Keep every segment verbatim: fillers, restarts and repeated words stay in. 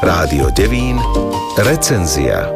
Rádio Devín, recenzia.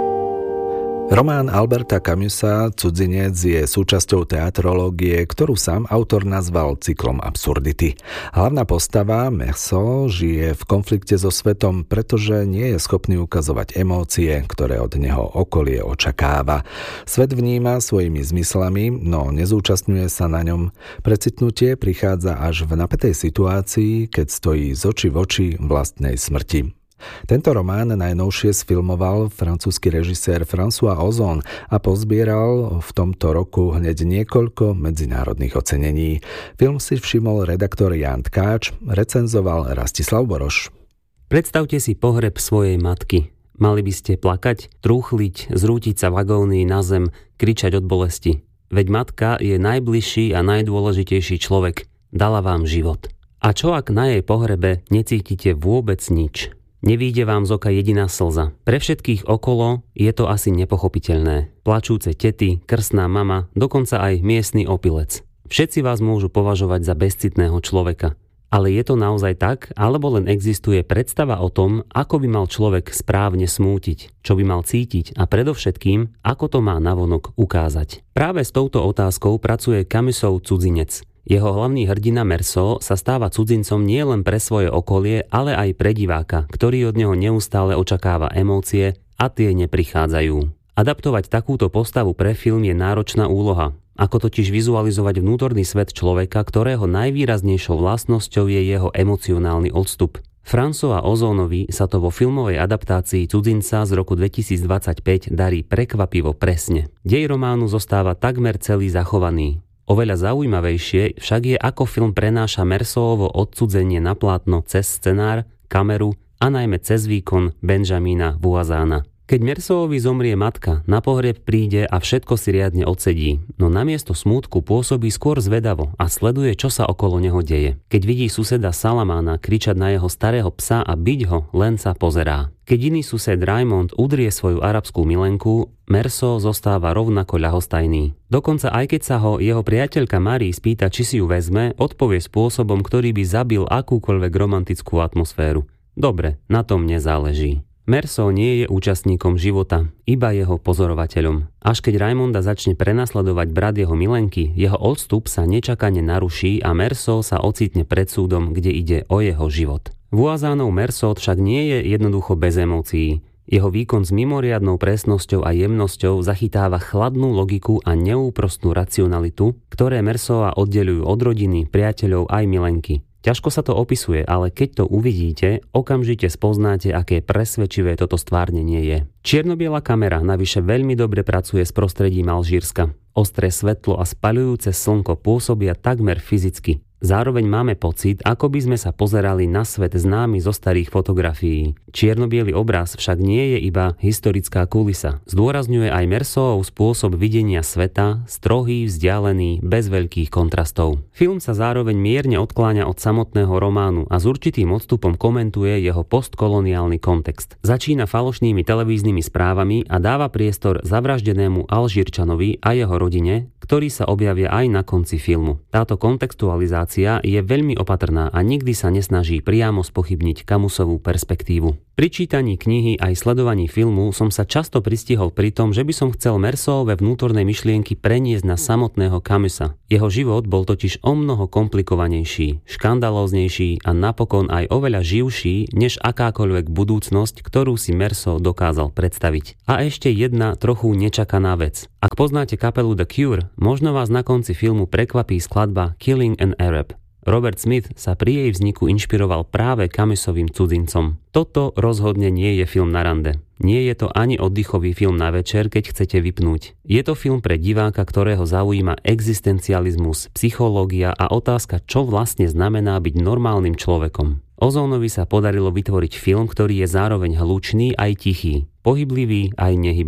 Román Alberta Camusa Cudzinec je súčasťou teatrológie, ktorú sám autor nazval cyklom absurdity. Hlavná postava, Meursault, žije v konflikte so svetom, pretože nie je schopný ukazovať emócie, ktoré od neho okolie očakáva. Svet vníma svojimi zmyslami, no nezúčastňuje sa na ňom. Precitnutie prichádza až v napätej situácii, keď stojí z očí v oči vlastnej smrti. Tento román najnovšie sfilmoval francúzsky režisér François Ozon a pozbieral v tomto roku hneď niekoľko medzinárodných ocenení. Film si všimol redaktor Ján Tkáč, recenzoval Rastislav Boroš. Predstavte si pohreb svojej matky. Mali by ste plakať, trúchliť, zrútiť sa v agónii na zem, kričať od bolesti. Veď matka je najbližší a najdôležitejší človek. Dala vám život. A čo ak na jej pohrebe necítite vôbec nič? Nevíde vám z oka jediná slza. Pre všetkých okolo je to asi nepochopiteľné. Plačúce tety, krstná mama, dokonca aj miestny opilec. Všetci vás môžu považovať za bezcitného človeka. Ale je to naozaj tak, alebo len existuje predstava o tom, ako by mal človek správne smútiť, čo by mal cítiť a predovšetkým, ako to má navonok ukázať. Práve s touto otázkou pracuje Camusov Cudzinec. Jeho hlavný hrdina Meursault sa stáva cudzincom nie len pre svoje okolie, ale aj pre diváka, ktorý od neho neustále očakáva emócie a tie neprichádzajú. Adaptovať takúto postavu pre film je náročná úloha. Ako totiž vizualizovať vnútorný svet človeka, ktorého najvýraznejšou vlastnosťou je jeho emocionálny odstup. François Ozonovi sa to vo filmovej adaptácii Cudzinca z roku dvetisícdvadsaťpäť darí prekvapivo presne. Dej románu zostáva takmer celý zachovaný. Oveľa zaujímavejšie však je, ako film prenáša Meursaultovo odcudzenie na plátno cez scenár, kameru a najmä cez výkon Benjamina Voisina. Keď Meursaultovi zomrie matka, na pohreb príde a všetko si riadne odsedí, no namiesto smútku pôsobí skôr zvedavo a sleduje, čo sa okolo neho deje. Keď vidí suseda Salamána kričať na jeho starého psa a biť ho, len sa pozerá. Keď iný sused Raymond udrie svoju arabskú milenku, Meursault zostáva rovnako ľahostajný. Dokonca aj keď sa ho jeho priateľka Marie spýta, či si ju vezme, odpovie spôsobom, ktorý by zabil akúkoľvek romantickú atmosféru. Dobre, na tom nezáleží. Meursault nie je účastníkom života, iba jeho pozorovateľom. Až keď Raymonda začne prenasledovať brat jeho milenky, jeho odstup sa nečakane naruší a Meursault sa ocitne pred súdom, kde ide o jeho život. Voisinov Meursault však nie je jednoducho bez emócií. Jeho výkon s mimoriadnou presnosťou a jemnosťou zachytáva chladnú logiku a neúprostnú racionalitu, ktoré Meursaulta oddeľujú od rodiny, priateľov aj milenky. Ťažko sa to opisuje, ale keď to uvidíte, okamžite spoznáte, aké presvedčivé toto stvárnenie je. Čierno-biela kamera navyše veľmi dobre pracuje s prostredím Alžírska. Ostré svetlo a spaľujúce slnko pôsobia takmer fyzicky. Zároveň máme pocit, ako by sme sa pozerali na svet známy zo starých fotografií. Čierno-biely obraz však nie je iba historická kulisa. Zdôrazňuje aj Meursaultov spôsob videnia sveta, strohý, vzdialený, bez veľkých kontrastov. Film sa zároveň mierne odkláňa od samotného románu a s určitým odstupom komentuje jeho postkoloniálny kontext. Začína falošnými televíznymi správami a dáva priestor zavraždenému Alžírčanovi a jeho rodine, ktorí sa objavia aj na konci filmu. Táto kontextualizácia je veľmi opatrná a nikdy sa nesnaží priamo spochybniť Camusovú perspektívu. Pri čítaní knihy aj sledovaní filmu som sa často pristihol pri tom, že by som chcel Meursaultove vnútorné myšlienky preniesť na samotného Camusa. Jeho život bol totiž omnoho komplikovanejší, škandalóznejší a napokon aj oveľa živší, než akákoľvek budúcnosť, ktorú si Meursault dokázal predstaviť. A ešte jedna trochu nečakaná vec. Ak poznáte kapelu The Cure, možno vás na konci filmu prekvapí skladba Killing an Arab. Robert Smith sa pri jej vzniku inšpiroval práve Camusovým Cudzincom. Toto rozhodne nie je film na rande. Nie je to ani oddychový film na večer, keď chcete vypnúť. Je to film pre diváka, ktorého zaujíma existencializmus, psychológia a otázka, čo vlastne znamená byť normálnym človekom. Ozonovi sa podarilo vytvoriť film, ktorý je zároveň hlučný aj tichý, pohyblivý aj nehybný.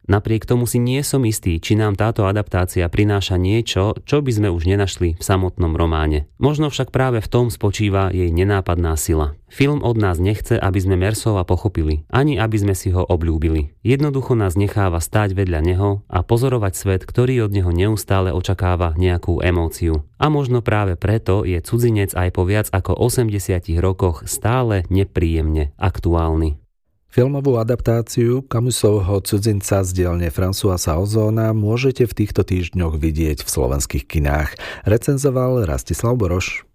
Napriek tomu si nie som istý, či nám táto adaptácia prináša niečo, čo by sme už nenašli v samotnom románe. Možno však práve v tom spočíva jej nenápadná sila. Film od nás nechce, aby sme Mersova pochopili, ani aby sme si ho obľúbili. Jednoducho nás necháva stáť vedľa neho a pozorovať svet, ktorý od neho neustále očakáva nejakú emóciu. A možno práve preto je Cudzinec aj po viac ako osemdesiatich rokoch stále nepríjemne aktuálny. Filmovú adaptáciu Camusovho Cudzinca z dielne Françoisa Ozona môžete v týchto týždňoch vidieť v slovenských kinách. Recenzoval Rastislav Boroš.